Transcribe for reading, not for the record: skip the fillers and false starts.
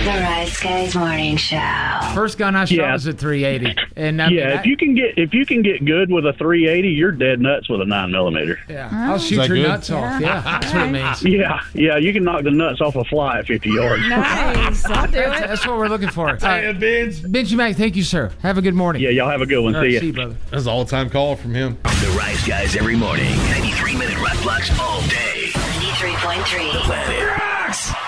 The Rise Guys Morning Show. First gun I shot was at 380, and if you can get good with a 380, you're dead nuts with a 9mm. Yeah, I'll shoot your nuts off. Yeah, that's what it means. Yeah, you can knock the nuts off a fly at 50 yards. Nice, I'll do it. That's what we're looking for. Benji Mac, thank you, sir. Have a good morning. Yeah, y'all have a good one. See you, brother. That's an all-time call from him. The Rise Guys every morning. 93-minute rock blocks all day. 93.3. The Planet Rocks.